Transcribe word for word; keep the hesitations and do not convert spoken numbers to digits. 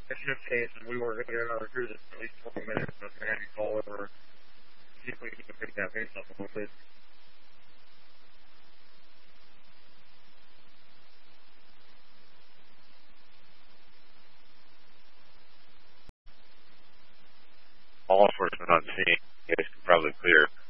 a shift change, and we weren't going to get another cruise in at least twenty minutes. So I was going to have you call over, see if we can pick that base up a little bit. All enforcement on scene. You guys can probably clear.